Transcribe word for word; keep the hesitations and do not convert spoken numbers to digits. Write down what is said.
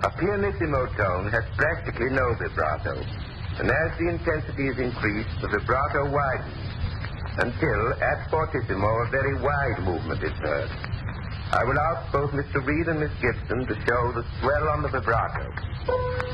A pianissimo tone has practically no vibrato, and as the intensity is increased, the vibrato widens, until at fortissimo a very wide movement is heard. I will ask both Mister Reed and Miss Gibson to show the swell on the vibrato.